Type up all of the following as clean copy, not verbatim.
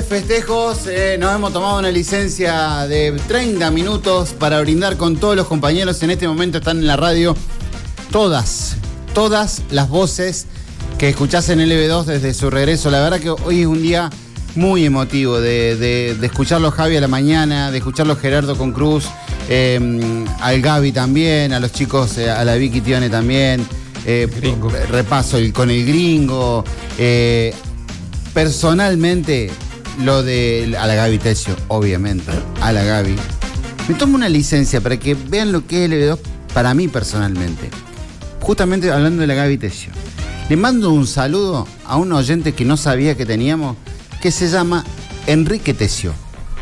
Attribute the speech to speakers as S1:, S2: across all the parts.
S1: festejos, nos hemos tomado una licencia de 30 minutos para brindar con todos los compañeros. En este momento están en la radio todas las voces que escuchás en LB2 desde su regreso. La verdad que hoy es un día muy emotivo de escucharlo Javi a la mañana, de escucharlo Gerardo con Cruz, al Gaby también, a los chicos, a la Vicky Tione también, repaso con el gringo. Personalmente, a la Gaby Tesio, obviamente, a la Gaby. Me tomo una licencia para que vean lo que es LB2 para mí personalmente. Justamente hablando de la Gaby Tesio. Le mando un saludo a un oyente que no sabía que teníamos, que se llama Enrique Tesio.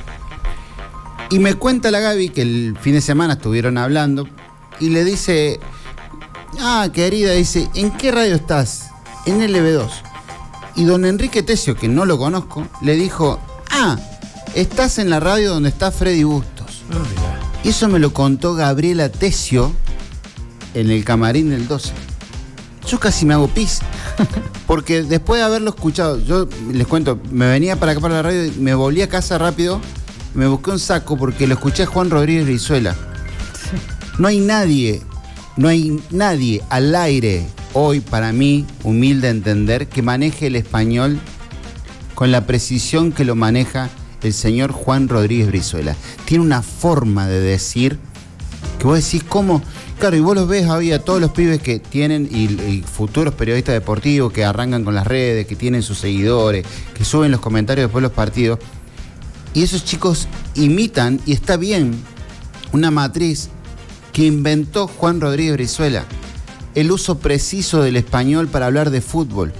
S1: Y me cuenta la Gaby que el fin de semana estuvieron hablando y le dice, querida, dice, ¿en qué radio estás? En LB2. Y don Enrique Tesio, que no lo conozco, le dijo, estás en la radio donde está Freddy Bustos. Y eso me lo contó Gabriela Tesio en el camarín del 12. Yo casi me hago pis. Porque después de haberlo escuchado, yo les cuento, me venía para acá para la radio y me volví a casa rápido, me busqué un saco porque lo escuché a Juan Rodríguez Brizuela. No hay nadie al aire hoy, para mí, humilde entender, que maneje el español con la precisión que lo maneja el señor Juan Rodríguez Brizuela. Tiene una forma de decir que vos decís, ¿cómo? Claro, y vos los ves hoy a todos los pibes que tienen, y futuros periodistas deportivos que arrancan con las redes, que tienen sus seguidores, que suben los comentarios después de los partidos, y esos chicos imitan, y está bien, una matriz que inventó Juan Rodríguez Brizuela. El uso preciso del español para hablar de fútbol.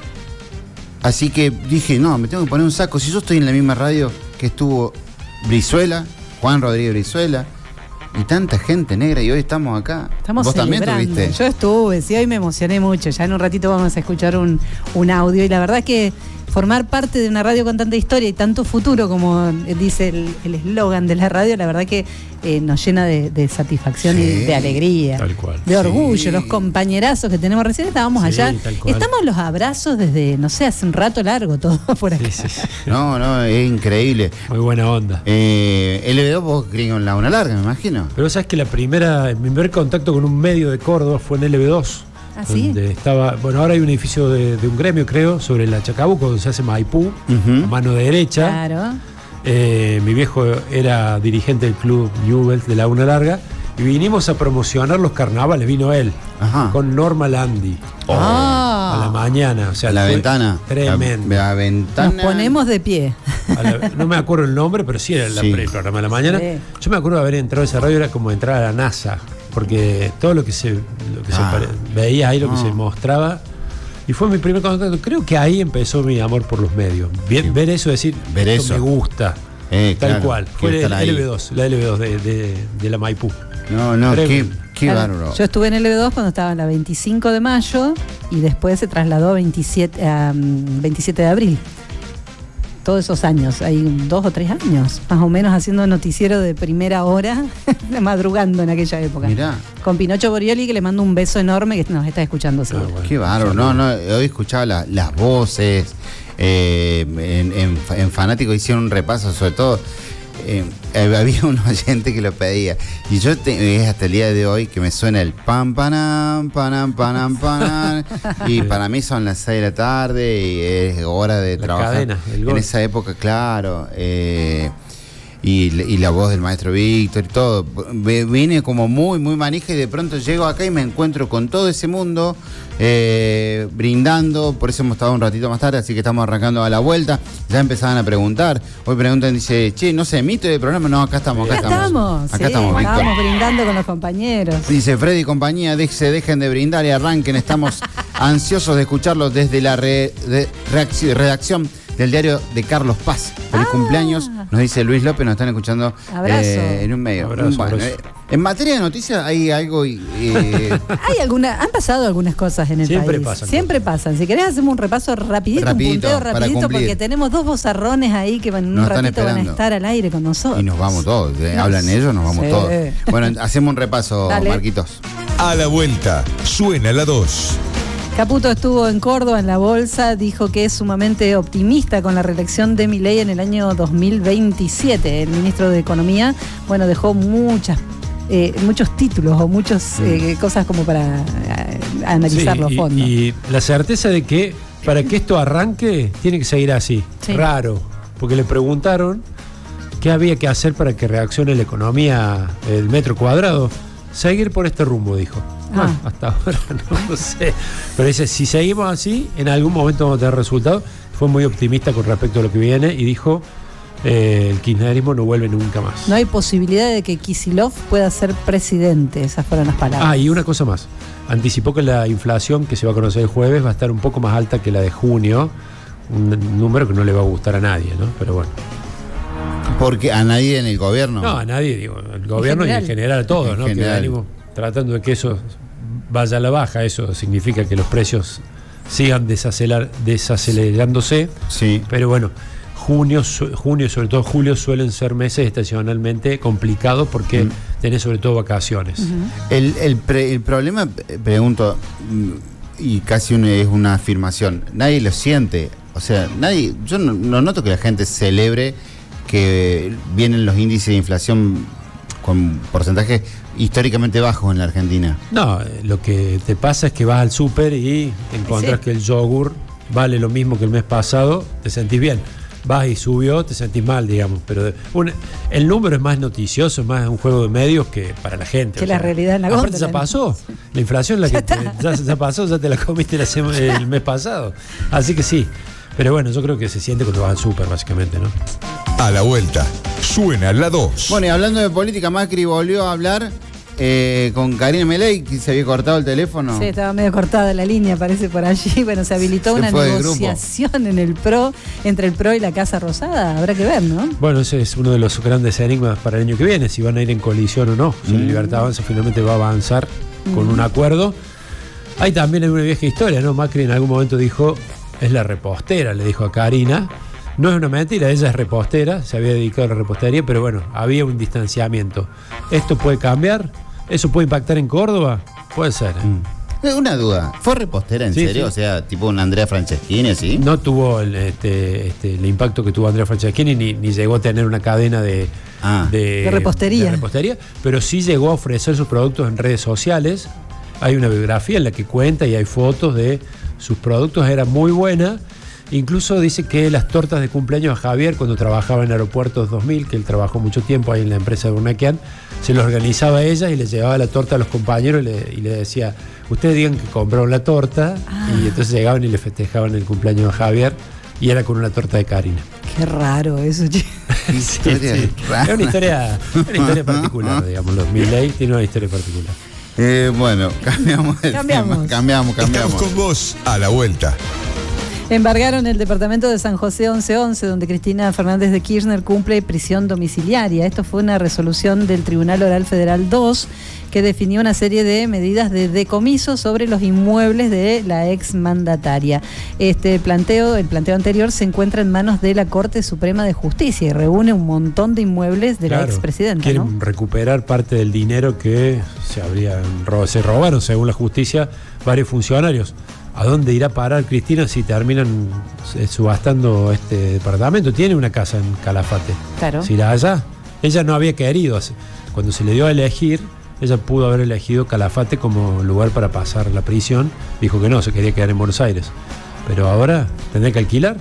S1: Así que dije, no, me tengo que poner un saco. Si yo estoy en la misma radio que estuvo Brizuela, Juan Rodríguez Brizuela, y tanta gente negra, y hoy estamos acá.
S2: ¿Vos también estuviste? Yo estuve, sí, hoy me emocioné mucho. Ya en un ratito vamos a escuchar un audio, y la verdad que formar parte de una radio con tanta historia y tanto futuro, como dice el eslogan de la radio, la verdad que nos llena de satisfacción, sí, y de alegría, tal cual, de orgullo, sí. Los compañerazos que tenemos, recién estábamos, sí, allá, estamos los abrazos desde, no sé, hace un rato largo todo por acá. Sí.
S1: No, es increíble.
S3: Muy buena onda.
S1: LB2 vos gringo en Laguna Larga, me imagino.
S3: Pero sabes que el primer contacto con un medio de Córdoba fue en LB2.
S2: ¿Sí?
S3: Donde estaba, ahora hay un edificio de un gremio, creo, sobre la Chacabuco, donde se hace Maipú, a mano derecha.
S2: Claro.
S3: Mi viejo era dirigente del club Newell's de Laguna Larga, y vinimos a promocionar los carnavales, vino él, con Norma Landi. A la mañana, o sea,
S1: la ventana.
S3: Tremendo.
S1: La ventana.
S2: Nos ponemos de pie.
S3: No me acuerdo el nombre, pero sí era el programa de la mañana. Sí. Yo me acuerdo de haber entrado a esa radio, era como entrar a la NASA. Porque todo lo que se veía ahí, lo que se mostraba, y fue mi primer contacto. Creo que ahí empezó mi amor por los medios. Ver eso, decir, esto me gusta, tal cual. Fue la LB2 de la Maipú.
S1: No, qué bárbaro.
S2: Yo estuve en LB2 cuando estaba en la 25 de mayo y después se trasladó a 27 de abril. Todos esos años, hay 2 o 3 años, más o menos, haciendo noticiero de primera hora, madrugando en aquella época.
S1: Mirá.
S2: Con Pinocho Borioli, que le mando un beso enorme, que nos está escuchando seguro.
S1: Bueno. Qué bárbaro, hoy escuchaba las voces, en Fanático hicieron un repaso, sobre todo, había un oyente que lo pedía, y yo es hasta el día de hoy que me suena el pam, panam, panam, panam, panam, y para mí son las 6 de la tarde y es hora de trabajar.
S3: Cadena,
S1: en esa época, claro, y la voz del maestro Víctor y todo. Vine como muy, muy manija, y de pronto llego acá y me encuentro con todo ese mundo brindando. Por eso hemos estado un ratito más tarde, así que estamos arrancando a la vuelta. Ya empezaban a preguntar. Hoy preguntan, dice, che, ¿no se emite el programa? No, acá estamos. Víctor.
S2: Estábamos brindando con los compañeros.
S1: Dice Freddy y compañía, se dejen de brindar y arranquen. Estamos ansiosos de escucharlos desde la redacción del diario de Carlos Paz. Feliz cumpleaños, nos dice Luis López, nos están escuchando en un medio.
S3: Abrazo.
S1: En materia de noticias hay algo
S2: han pasado algunas cosas en el
S3: Siempre
S2: país.
S3: Siempre
S2: pasan. Si querés hacemos un repaso rapidito, un punteo rapidito, porque tenemos 2 vozarrones ahí que en un ratito van a estar al aire con nosotros.
S1: Y nos vamos todos, hablan ellos, nos vamos todos. Bueno, hacemos un repaso, Dale. Marquitos.
S4: A la vuelta, suena la 2.
S2: Caputo estuvo en Córdoba, en la bolsa, dijo que es sumamente optimista con la reelección de Milei en el año 2027. El ministro de Economía, bueno, dejó muchos títulos o muchas cosas como para analizarlo a fondo.
S3: Y la certeza de que para que esto arranque tiene que seguir así. Sí. Raro, porque le preguntaron qué había que hacer para que reaccione la economía el metro cuadrado. Seguir por este rumbo, dijo. Bueno, hasta ahora no sé. Pero dice, si seguimos así, en algún momento vamos a tener resultados. Fue muy optimista con respecto a lo que viene y dijo, el kirchnerismo no vuelve nunca más.
S2: No hay posibilidad de que Kicillof pueda ser presidente, esas fueron las palabras.
S3: Y una cosa más. Anticipó que la inflación que se va a conocer el jueves va a estar un poco más alta que la de junio. Un número que no le va a gustar a nadie, ¿no? Pero bueno.
S1: Porque a nadie en el gobierno.
S3: No, a nadie, digo, el gobierno y en general a todos, ¿no? Que venimos tratando de que eso vaya a la baja. Eso significa que los precios sigan desacelerándose. Sí. Pero bueno, junio y sobre todo julio suelen ser meses estacionalmente complicados porque tenés sobre todo vacaciones.
S1: El problema, pregunto, y casi es una afirmación, nadie lo siente. O sea, yo no noto que la gente celebre que vienen los índices de inflación con porcentajes históricamente bajos en la Argentina.
S3: No, lo que te pasa es que vas al súper y encontrás que el yogur vale lo mismo que el mes pasado, te sentís bien. Vas y subió, te sentís mal, digamos. Pero el número es más noticioso, es más un juego de medios que para la gente.
S2: Que la realidad en la góndola.
S3: Aparte ya pasó. La inflación ya pasó, ya te la comiste el mes pasado. Así que sí. Pero bueno, yo creo que se siente cuando vas al súper, básicamente, ¿no?
S4: A la vuelta, suena la 2.
S1: Bueno, y hablando de política, Macri volvió a hablar con Karina Milei, que se había cortado el teléfono.
S2: Sí, estaba medio cortada la línea, parece por allí. Bueno, se habilitó una negociación en el PRO, entre el PRO y la Casa Rosada. Habrá que ver, ¿no?
S3: Bueno, ese es uno de los grandes enigmas para el año que viene, si van a ir en colisión o no. Si la Libertad Avanza finalmente va a avanzar con un acuerdo. Hay también una vieja historia, ¿no? Macri en algún momento dijo, es la repostera, le dijo a Karina. No es una mentira, ella es repostera, se había dedicado a la repostería, pero bueno, había un distanciamiento. ¿Esto puede cambiar? ¿Eso puede impactar en Córdoba? Puede ser.
S1: Una duda, ¿fue repostera en serio? Sí. O sea, tipo una Andrea Franceschini, ¿sí?
S3: No tuvo el impacto que tuvo Andrea Franceschini, ni llegó a tener una cadena de
S2: repostería.
S3: Pero sí llegó a ofrecer sus productos en redes sociales. Hay una biografía en la que cuenta y hay fotos de sus productos, era muy buena. Incluso dice que las tortas de cumpleaños a Javier, cuando trabajaba en Aeropuertos 2000, que él trabajó mucho tiempo ahí en la empresa de Urnequian, se lo organizaba ella y le llevaba la torta a los compañeros y le decía, ustedes digan que compraron la torta, y entonces llegaban y le festejaban el cumpleaños a Javier, y era con una torta de Karina.
S2: Qué raro eso, chico.
S3: Sí. Es una historia particular, digamos, los Milei tienen una historia particular.
S1: Bueno, cambiamos el tema. Cambiamos.
S4: Estamos con vos a la vuelta.
S2: Embargaron el departamento de San José 1111, donde Cristina Fernández de Kirchner cumple prisión domiciliaria. Esto fue una resolución del Tribunal Oral Federal 2 que definió una serie de medidas de decomiso sobre los inmuebles de la exmandataria. El planteo anterior se encuentra en manos de la Corte Suprema de Justicia y reúne un montón de inmuebles de la expresidenta.
S3: Quieren recuperar parte del dinero que se robaron, según la justicia, varios funcionarios. ¿A dónde irá a parar Cristina si terminan subastando este departamento? Tiene una casa en Calafate.
S2: Claro.
S3: Si irá allá. Ella no había querido. Cuando se le dio a elegir, ella pudo haber elegido Calafate como lugar para pasar la prisión. Dijo que no, se quería quedar en Buenos Aires. Pero ahora, ¿tendrá que alquilar?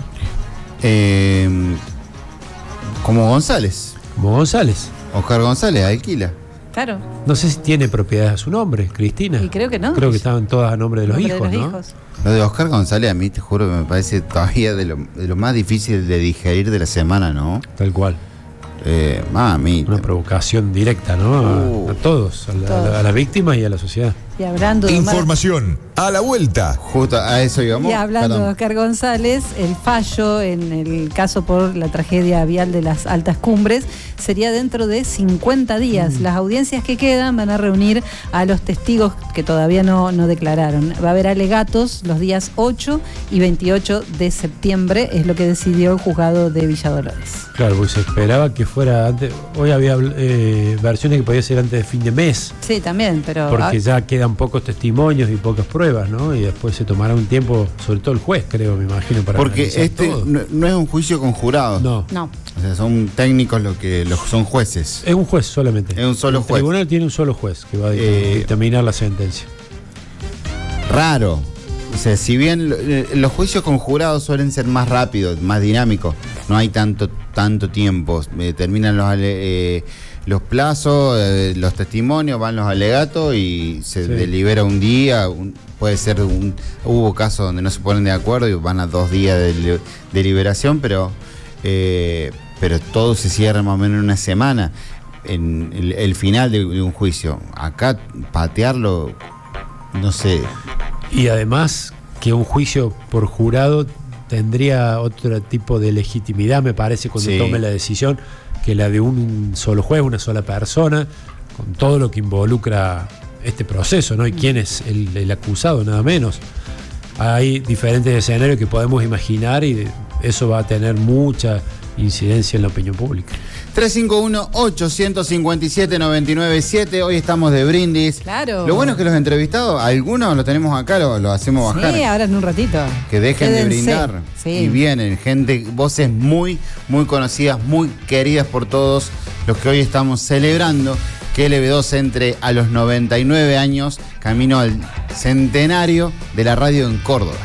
S1: Como González. Oscar González alquila.
S2: Claro.
S3: No sé si tiene propiedades a su nombre, Cristina.
S2: Y creo que no.
S3: Creo que estaban todas a nombre de los hijos, ¿no?
S1: Lo de Oscar González a mí, te juro, que me parece todavía de lo más difícil de digerir de la semana, ¿no?
S3: Tal cual.
S1: Mamita.
S3: Una provocación directa, ¿no? A todos, a la víctima y a la sociedad.
S2: Y hablando de
S4: información a la vuelta.
S1: Justo a eso íbamos.
S2: Y hablando de Oscar González, el fallo en el caso por la tragedia vial de las Altas Cumbres sería dentro de 50 días. Las audiencias que quedan van a reunir a los testigos que todavía no declararon. Va a haber alegatos los días 8 y 28 de septiembre, es lo que decidió el juzgado de Villa Dolores.
S3: Claro, pues se esperaba que fuera antes. Hoy había versiones que podía ser antes de fin de mes.
S2: Sí, también, pero...
S3: Porque ya quedan pocos testimonios y pocas pruebas, ¿no? Y después se tomará un tiempo, sobre todo el juez, creo, me imagino, para
S1: porque
S3: todo.
S1: No es un juicio con jurado.
S2: No.
S1: O sea, son técnicos son jueces.
S3: Es un juez solamente.
S1: Es un solo juez.
S3: El tribunal tiene un solo juez que va a dictaminar la sentencia.
S1: Raro. O sea, si bien los juicios con jurados suelen ser más rápidos, más dinámicos, no hay tanto tiempo. Terminan los plazos, los testimonios, van los alegatos y se delibera un día. Puede ser hubo casos donde no se ponen de acuerdo y van a 2 días de deliberación, pero todo se cierra más o menos en una semana. En el final de un juicio. Acá patearlo, no sé.
S3: Y además que un juicio por jurado tendría otro tipo de legitimidad, me parece, cuando tome la decisión, que la de un solo juez, una sola persona, con todo lo que involucra este proceso, ¿no? Y quién es el acusado, nada menos. Hay diferentes escenarios que podemos imaginar y eso va a tener mucha incidencia en la opinión pública.
S1: 351-857-997. Hoy estamos de brindis.
S2: Claro.
S1: Lo bueno es que los entrevistados, algunos los tenemos acá, lo hacemos bajar.
S2: Sí, ahora en un ratito.
S1: Que dejen de brindar.
S2: Sí.
S1: Y vienen, voces muy, muy conocidas, muy queridas por todos los que hoy estamos celebrando que LB2 entre a los 99 años, camino al centenario de la radio en Córdoba.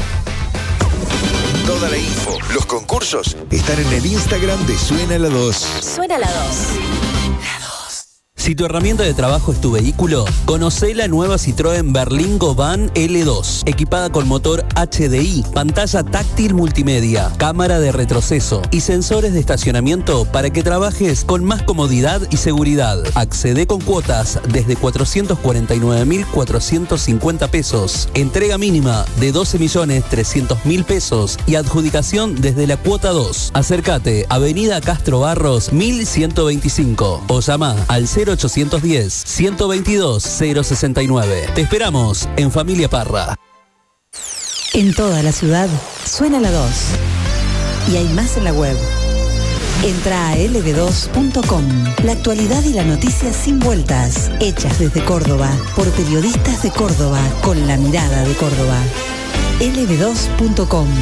S4: Toda la info, los concursos están en el Instagram de Suena la 2.
S5: Suena la 2.
S6: Si tu herramienta de trabajo es tu vehículo, conocé la nueva Citroën Berlingo Van L2, equipada con motor HDI, pantalla táctil multimedia, cámara de retroceso y sensores de estacionamiento para que trabajes con más comodidad y seguridad. Accede con cuotas desde 449.450 pesos, entrega mínima de 12.300.000 pesos y adjudicación desde la cuota 2. Acércate, Avenida Castro Barros 1125 o llama al 0810-122-069. Te esperamos en Familia Parra.
S5: En toda la ciudad, suena la 2. Y hay más en la web. Entra a lb2.com. La actualidad y la noticia sin vueltas. Hechas desde Córdoba, por periodistas de Córdoba, con la mirada de Córdoba. lb2.com.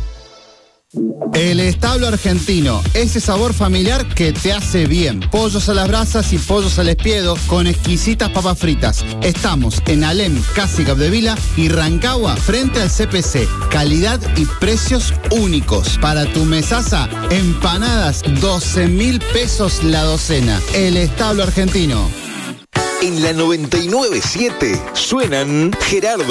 S1: El establo argentino, ese sabor familiar que te hace bien. Pollos a las brasas y pollos al espiedo con exquisitas papas fritas. Estamos en Alem, casi Capdevila y Rancagua, frente al CPC. Calidad y precios únicos. Para tu mesaza, empanadas, 12.000 pesos la docena. El establo argentino.
S4: En la 99.7 suenan Gerardo